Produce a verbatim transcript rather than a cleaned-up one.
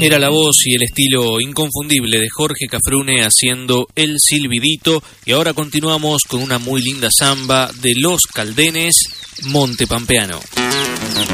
Era la voz y el estilo inconfundible de Jorge Cafrune haciendo El Silbidito, y ahora continuamos con una muy linda samba de Los Caldenes, Monte Pampeano.